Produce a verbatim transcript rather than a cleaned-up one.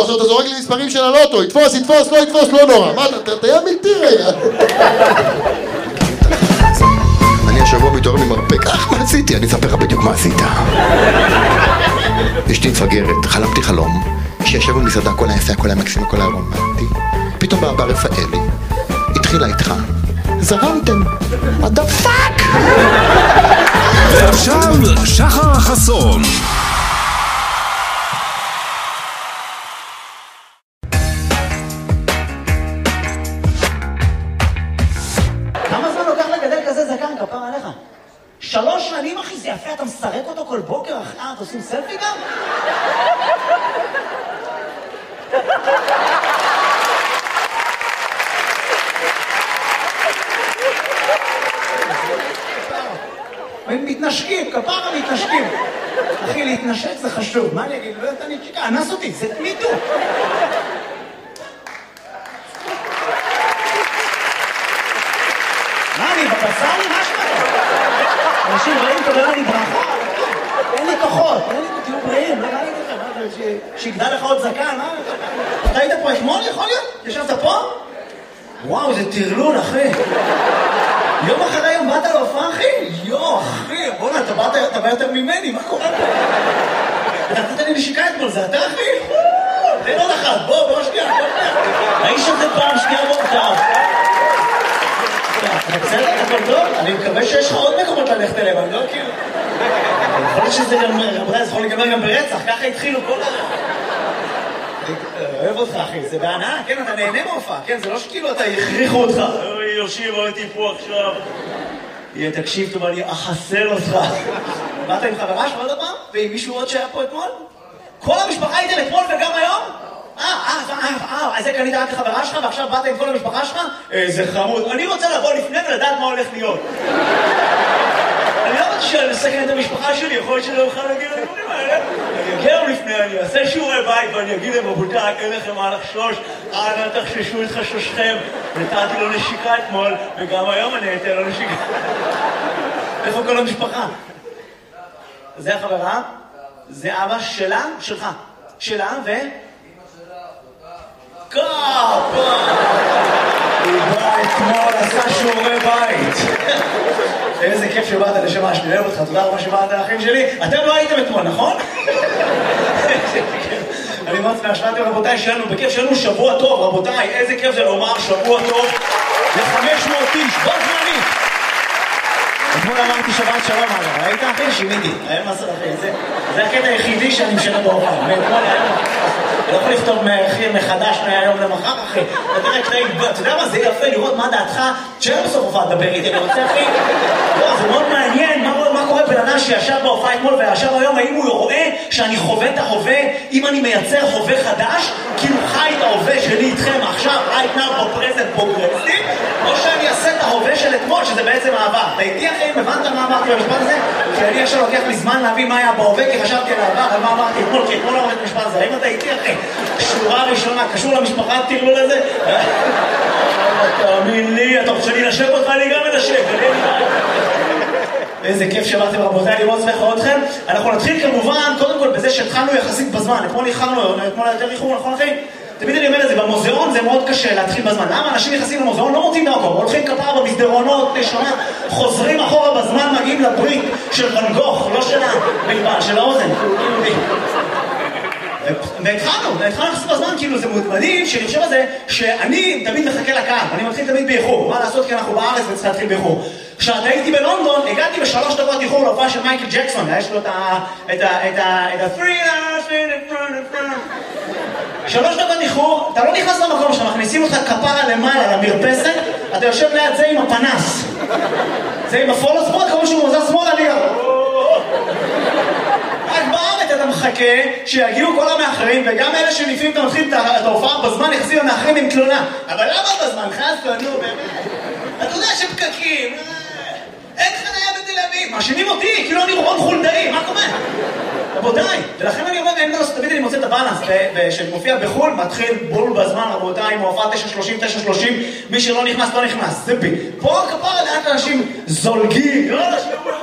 עכשיו אתה זורק לי מספרים של הלוטו, יתפוס, יתפוס, לא יתפוס, לא נורא. מה, אתה תהיה מלטי רגע. אני השבוע מתעורר ממרפק, אך מה עשיתי? אני אספר לך בדיוק מה עשית. אשתי מפגרת, חלמתי חלום, שישב במסעדה, הכל היה יפה, הכל היה מקסים, הכל היה רומנטי. פתאום בא רפאלי, התחילה איתך, זרמתם, what the fuck? ועכשיו שחר חסון. כמה זמן לוקח לגדל כזה זקן, כפר עליך? שלוש שנים, אחי, זה יפה, אתה מסרק אותו כל בוקר, אחי, אה, אתה עושים סלפי גם? הם מתנשקים, כפרה מתנשקים. אחי, להתנשק זה חשוב. מה אני אגיד? לא יודעת, אני צ'יקה, אנס אותי, זה תמידו. מה, אני בבצר? מה שמע? אנשים רעים תודה לי ברכה. אין לי כוחות, אין לי תהיו בריאים, לא ראיתי לכם. שיגדל לך עוד זקן, מה? אתה היית פה אתמול, יכול להיות? ישבת פה? וואו, זה תרלול, אחי. יום אחרי יום באת להופעה, אחי? יו, אחי, בוא'נה, אתה בא יותר ממני, מה קורה פה? אתה נתת לי נשיקה אתמול, זה אתה, אחי? תן עוד אחת, בוא, בוא שנייה, בוא שנייה. האיש הזה פעם שנייה מורכב. אתה בסדר, הכל טוב? אני מקווה שיש לך עוד מקומות ללכת אליהם, אני לא כאילו... יכול להיות שזה גם, רבותיי, זה יכול להיגמר גם ברצח, ככה התחילו כל ה... אוהב אותך, אחי, זה בהנאה, כן, אתה נהנה מהופעה, כן, זה לא שכאילו אתה יכריחו אותך. אוי, יושיב, הייתי פה עכשיו. יהיה, תקשיב, טוב, אני אחסל אותך. באת עם חברה שלך עוד פעם? ועם מישהו עוד שהיה פה אתמול? כל המשפחה הייתם אתמול וגם היום? אה, אה, אה, אה, אז זה קנית רק לחברה שלך ועכשיו באת עם כל המשפחה שלך? איזה חמוד. אני רוצה לבוא לפני ולדעת מה הולך להיות. אני לא רוצה לסכן את המשפחה שלי, יכול להיות שלא אוכל להגיד לדברים האלה. אני אגיע לפני, אני אעשה שיעורי בית ואני אגיד להם, רבותיי, אין לכם מה לחשוש, אנא תחששו את חשושכם. נתתי לו נשיקה אתמול, וגם היום אני אתן לו נשיקה. איפה כל המשפחה? זה החברה? זה אבא שלה? שלך. שלה ו... קאפה! הוא בא אתמול, עשה שיעורי בית. איזה כיף שבאת לשמה, שאני אוהב אותך, תודה רבה שבאת האחים שלי. אתם לא הייתם אתמול, נכון? אני מאוד שמח שבאתם, רבותיי, שלנו, בכיף שלנו שבוע טוב, רבותיי, איזה כיף זה לומר שבוע טוב ל-חמש מאות איש, בוא זמנית. אתמול אמרתי שבת שלום, אגב, ראית אחי? שימיתי, היה מה לעשות אחי, זה הקטע היחידי שאני משנה בהופעה, ואתמול היה... אני לא יכול לכתוב מחדש מהיום למחר, אחי. אתה יודע מה, זה יפה לראות מה דעתך, שאין בסוף הופעה לדבר איתי, אני רוצה, אחי. לא, זה מאוד מעניין, מה קורה בן אדם שישב בהופעה אתמול וישב היום, האם הוא רואה שאני חווה את ההווה, אם אני מייצר הווה חדש, כאילו חי את ההווה שלי איתכם עכשיו, right now, בפרזנט פרוגרסיב, או שאני אעשה את ההווה של אתמול, שזה בעצם העבר. אתה איתי, אחי, הבנת מה אמרתי במשפט הזה? כי אני עכשיו לוקח לי זמן להבין מה היה בהווה, כי חשבתי על העבר, על מה אמרתי אתמול, כי אתמול אמרתי את המשפט הזה. האם אתה איתי, אחי? שורה ראשונה, קשור למשפחה, תראו לזה? תאמין לי, אתה רוצה שאני נשב אותך, אני גם מנשב. איזה כיף שבאתם, רבותיי, אני מאוד שמח לראות אתכם. אנחנו נתחיל כמובן, קודם כל, בזה שהתחלנו יחסית בזמן. אתמול איחרנו, אתמול יותר איחור, נכון אחי? תמיד אני אומר את זה, במוזיאון זה מאוד קשה להתחיל בזמן. למה אנשים נכנסים למוזיאון, לא מוצאים דרכו, הולכים כפרה במסדרונות, נשמה, חוזרים אחורה בזמן, מגיעים לברית של ואן גוך, לא של הבלבן, של האוזן. והתחלנו, והתחלנו לחסות בזמן, כאילו זה מדהים, שאני חושב על זה, שאני תמיד מחכה לקהל, אני מתחיל תמיד באיחור, מה לעשות כי אנחנו בארץ וצריך להתחיל באיחור. כשאתה הייתי בלונדון, הגעתי בשלוש דקות איחור להופעה של מייקל ג'קסון, יש לו את ה... את ה... את ה... את ה... שלוש דקות איחור, אתה לא נכנס למקום שלך, מכניסים אותך כפרה למעלה, למרפסת, אתה יושב ליד זה עם הפנס. זה עם הפולו ספורט, כמו שהוא מוזר שמאל עליה. רק בארץ אתה מחכה שיגיעו כל המאחרים, וגם אלה שניפים אתה מתחיל את ההופעה בזמן, יחזים המאחרים עם תלונה. אבל למה בזמן? חסת, נו, באמת. אתה יודע שפקקים, אין חניה בתל אביב, מאשימים אותי, כאילו אני רון חולדאי, מה קורה? רבותיי, ולכן אני אומר, אין דרוס, תמיד אני מוצא את הבאלנס, ושמופיע בחול, מתחיל בול בזמן, רבותיי, עם הופעה תשע שלושים, תשע שלושים, מי שלא נכנס, לא נכנס, זה בי. פה כפרה לאט אנשים זולגים, לא,